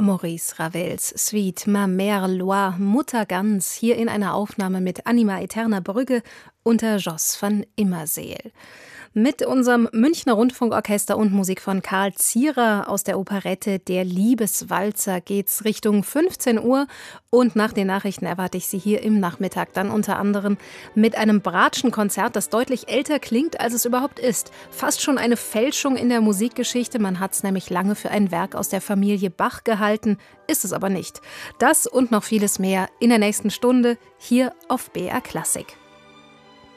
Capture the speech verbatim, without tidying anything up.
Maurice Ravels Suite Ma Mère Loire, Mutter Gans, hier in einer Aufnahme mit Anima Eterna Brügge unter Jos van Immerseel. Mit unserem Münchner Rundfunkorchester und Musik von Karl Zierer aus der Operette Der Liebeswalzer geht's Richtung fünfzehn Uhr und nach den Nachrichten erwarte ich Sie hier im Nachmittag dann unter anderem mit einem Bratschenkonzert, das deutlich älter klingt, als es überhaupt ist. Fast schon eine Fälschung in der Musikgeschichte, man hat es nämlich lange für ein Werk aus der Familie Bach gehalten, ist es aber nicht. Das und noch vieles mehr in der nächsten Stunde hier auf B R Klassik.